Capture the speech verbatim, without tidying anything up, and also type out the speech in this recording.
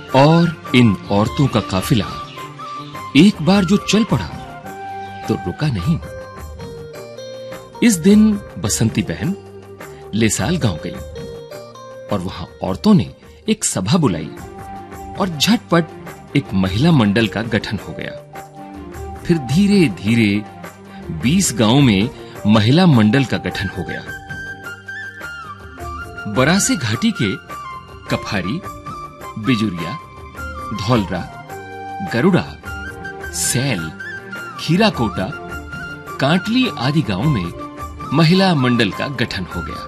और इन औरतों का काफिला एक बार जो चल पड़ा तो रुका नहीं। इस दिन बसंती बहन लेसाल गांव गई और वहां औरतों ने एक सभा बुलाई और झटपट एक महिला मंडल का गठन हो गया। फिर धीरे धीरे बीस गांवों में महिला मंडल का गठन हो गया। बरासे घाटी के कफारी, बिजुरिया, धौलरा, गरुड़ा, सैल, खीराकोटा, कांटली आदि गांवों में महिला मंडल का गठन हो गया।